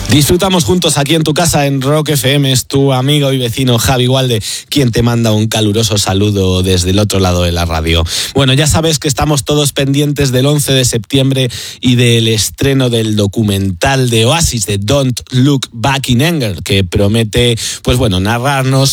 Disfrutamos juntos aquí en tu casa en Rock FM. Es tu amigo y vecino Javi Gualde quien te manda un caluroso saludo desde el otro lado de la radio. Bueno, ya sabes que estamos todos pendientes del 11 de septiembre y del estreno del documental de Oasis, de Don't Look Back in Anger, que promete, pues bueno, narrarnos